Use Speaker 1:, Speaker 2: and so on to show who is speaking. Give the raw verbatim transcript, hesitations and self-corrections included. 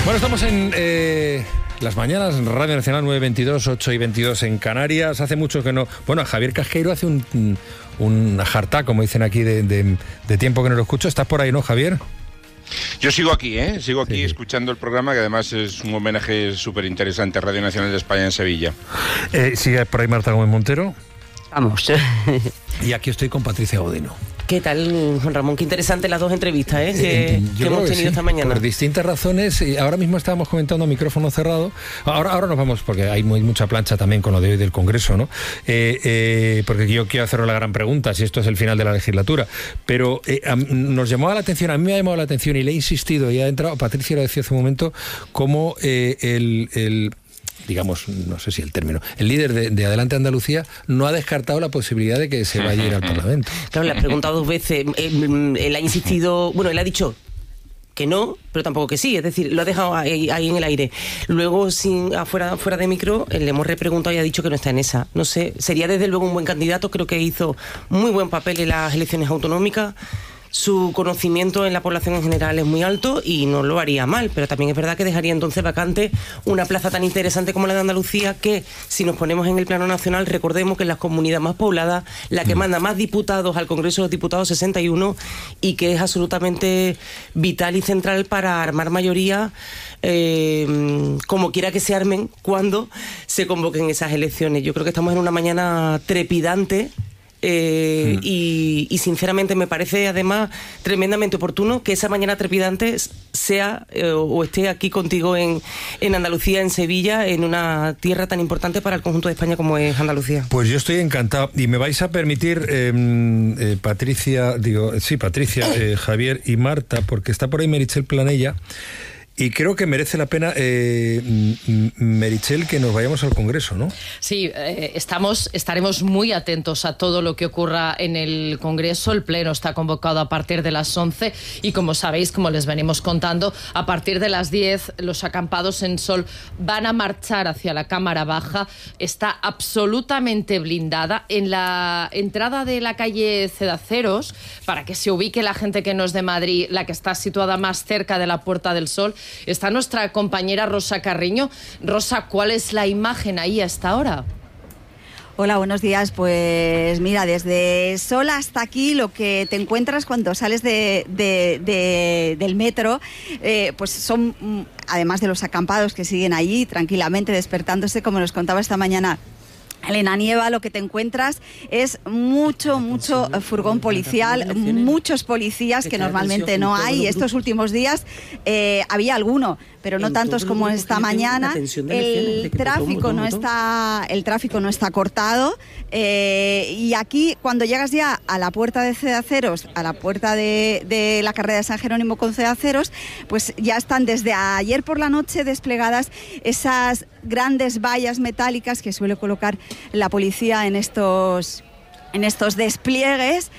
Speaker 1: Bueno, estamos en eh, las mañanas, Radio Nacional nueve veintidós, ocho y veintidós en Canarias. Hace mucho que no... Bueno, Javier Casqueiro hace un, un jartá, como dicen aquí, de, de, de tiempo que no lo escucho. ¿Estás por ahí, no, Javier?
Speaker 2: Yo sigo aquí, ¿eh? Sigo aquí
Speaker 1: sí.
Speaker 2: escuchando el programa, que además es un homenaje súper interesante a Radio Nacional de España en Sevilla.
Speaker 1: Eh, ¿Sigue por ahí Marta Gómez Montero?
Speaker 3: Vamos.
Speaker 1: Y aquí estoy con Patricia Godino.
Speaker 3: ¿Qué tal, Juan Ramón? Qué interesante las dos entrevistas ¿eh? que,
Speaker 1: eh,
Speaker 3: que hemos tenido
Speaker 1: que sí,
Speaker 3: esta mañana.
Speaker 1: Por distintas razones. Y ahora mismo estábamos comentando a micrófono cerrado. Ahora, ahora nos vamos, porque hay muy, mucha plancha también con lo de hoy del Congreso, ¿no? Eh, eh, porque yo quiero haceros la gran pregunta, si esto es el final de la legislatura. Pero eh, a, nos llamaba la atención, a mí me ha llamado la atención y le he insistido, y ha entrado, Patricia lo decía hace un momento, como eh, el... el digamos, no sé si el término, el líder de, de Adelante Andalucía no ha descartado la posibilidad de que se vaya a ir al Parlamento.
Speaker 3: Claro, le has preguntado dos veces, él, él ha insistido, bueno, él ha dicho que no, pero tampoco que sí, es decir, lo ha dejado ahí, ahí en el aire. Luego, sin afuera, fuera de micro, le hemos repreguntado y ha dicho que no está en esa. No sé, sería desde luego un buen candidato, creo que hizo muy buen papel en las elecciones autonómicas. Su conocimiento en la población en general es muy alto y no lo haría mal, pero también es verdad que dejaría entonces vacante una plaza tan interesante como la de Andalucía, que si nos ponemos en el plano nacional, recordemos que es la comunidad más poblada, la que manda más diputados al Congreso de los Diputados, sesenta y uno, y que es absolutamente vital y central para armar mayoría, eh, como quiera que se armen, cuando se convoquen esas elecciones. Yo creo que estamos en una mañana trepidante. Eh, mm. y, y sinceramente me parece además tremendamente oportuno que esa mañana trepidante sea eh, o esté aquí contigo en, en Andalucía, en Sevilla, en una tierra tan importante para el conjunto de España como es Andalucía.
Speaker 1: Pues yo estoy encantado y me vais a permitir eh, eh, Patricia, digo, sí, Patricia, eh, Javier y Marta, porque está por ahí Meritxell Planella. Y creo que merece la pena, eh, Meritxell, que nos vayamos al Congreso, ¿no?
Speaker 4: Sí, eh, estamos, estaremos muy atentos a todo lo que ocurra en el Congreso. El Pleno está convocado a partir de las once y, como sabéis, como les venimos contando, a partir de las diez los acampados en Sol van a marchar hacia la Cámara Baja. Está absolutamente blindada. En la entrada de la calle Cedaceros, para que se ubique la gente que no es de Madrid, la que está situada más cerca de la Puerta del Sol, está nuestra compañera Rosa Carreño. Rosa, ¿cuál es la imagen ahí a esta hora?
Speaker 5: Hola, buenos días. Pues mira, desde Sol hasta aquí lo que te encuentras cuando sales de, de, de, del metro, eh, pues son, además de los acampados que siguen allí tranquilamente despertándose, como nos contaba esta mañana Elena Nieva, lo que te encuentras es mucho, mucho furgón policial, muchos policías que normalmente no hay. Estos últimos días eh, había alguno, pero no tantos como esta mañana. El tráfico no está, el tráfico no está cortado. Eh, y aquí, cuando llegas ya a la puerta de Cedaceros, a la puerta de, de la carrera de San Jerónimo con Cedaceros, pues ya están desde ayer por la noche desplegadas esas grandes vallas metálicas que suele colocar la policía en estos, en estos despliegues.